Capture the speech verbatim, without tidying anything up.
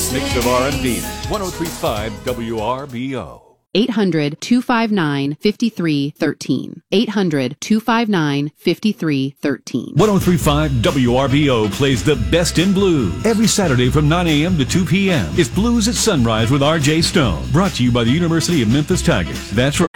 best mix of R and B. one oh three point five W R B O. eight hundred, two five nine, five three one three. eight hundred, two five nine, five three one three. one oh three point five W R B O plays the best in blues. Every Saturday from nine a.m. to two p.m. It's Blues at Sunrise with R J Stone. Brought to you by the University of Memphis Tigers. That's right.